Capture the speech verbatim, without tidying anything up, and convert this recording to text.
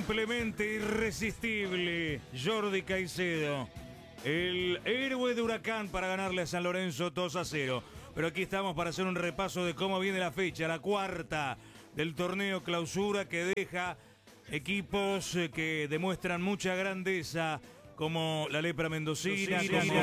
simplemente irresistible, Jordi Caicedo, el héroe de Huracán para ganarle a San Lorenzo dos a cero. Pero aquí estamos para hacer un repaso de cómo viene la fecha, la cuarta del torneo clausura, que deja equipos que demuestran mucha grandeza, como la Lepra Mendocina, como